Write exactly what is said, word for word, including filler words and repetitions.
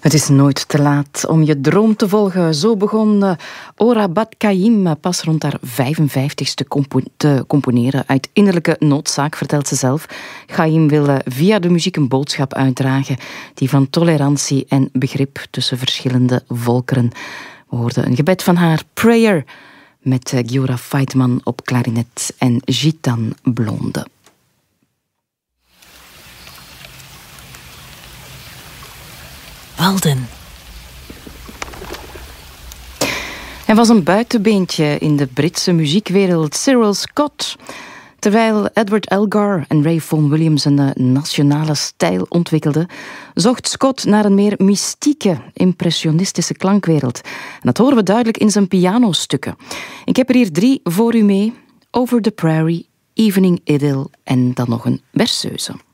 Het is nooit te laat om je droom te volgen. Zo begon uh, Ora Bat Kaim pas rond haar vijfenvijftigste compo- te componeren. Uit innerlijke noodzaak, vertelt ze zelf. Chaim wil uh, via de muziek een boodschap uitdragen. Die van tolerantie en begrip tussen verschillende volkeren. We hoorden een gebed van haar, Prayer, met uh, Giora Feitman op klarinet en Gitan Blonde. Walden. Hij was een buitenbeentje in de Britse muziekwereld, Cyril Scott. Terwijl Edward Elgar en Ray Vaughan Williams een nationale stijl ontwikkelden, zocht Scott naar een meer mystieke, impressionistische klankwereld. En dat horen we duidelijk in zijn pianostukken. Ik heb er hier drie voor u mee. Over the Prairie, Evening Idyll en dan nog een berceuse.